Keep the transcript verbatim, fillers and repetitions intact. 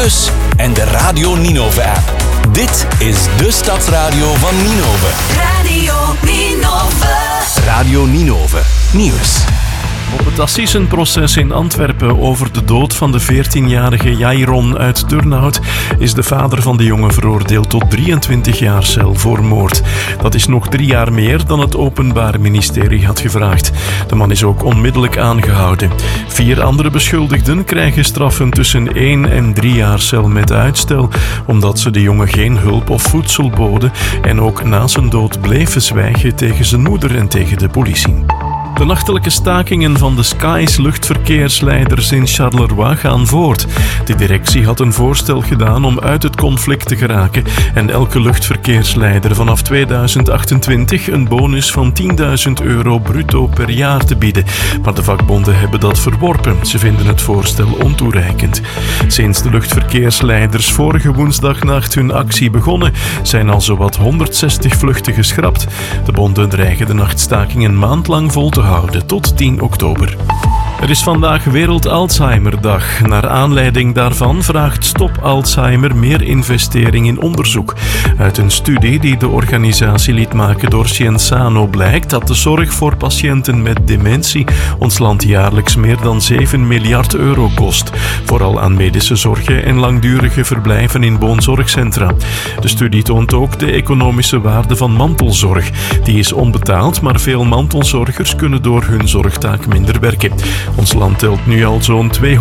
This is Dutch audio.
Plus en de Radio Ninove-app. Dit is de Stadsradio van Ninove. Radio Ninove. Radio Ninove. Nieuws. Op het assisenproces in Antwerpen over de dood van de veertienjarige Jairon uit Turnhout is de vader van de jongen veroordeeld tot drieëntwintig jaar cel voor moord. Dat is nog drie jaar meer dan het Openbaar Ministerie had gevraagd. De man is ook onmiddellijk aangehouden. Vier andere beschuldigden krijgen straffen tussen één en drie jaar cel met uitstel, omdat ze de jongen geen hulp of voedsel boden en ook na zijn dood bleven zwijgen tegen zijn moeder en tegen de politie. De nachtelijke stakingen van de Skies luchtverkeersleiders in Charleroi gaan voort. De directie had een voorstel gedaan om uit het conflict te geraken en elke luchtverkeersleider vanaf tweeduizend achtentwintig een bonus van tienduizend euro bruto per jaar te bieden. Maar de vakbonden hebben dat verworpen. Ze vinden het voorstel ontoereikend. Sinds de luchtverkeersleiders vorige woensdagnacht hun actie begonnen, zijn al zowat honderdzestig vluchten geschrapt. De bonden dreigen de nachtstaking een maand lang vol te houden tot tien oktober. Er is vandaag Wereld Alzheimerdag. Naar aanleiding daarvan vraagt Stop Alzheimer meer investering in onderzoek. Uit een studie die de organisatie liet maken door Scienzano blijkt dat de zorg voor patiënten met dementie ons land jaarlijks meer dan zeven miljard euro kost. Vooral aan medische zorgen en langdurige verblijven in woonzorgcentra. De studie toont ook de economische waarde van mantelzorg. Die is onbetaald, maar veel mantelzorgers kunnen door hun zorgtaak minder werken. Ons land telt nu al zo'n